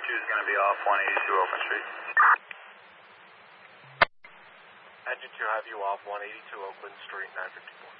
is going to be off 182 Oakland Street. Engine 2 have you off 182 Oakland Street, 954.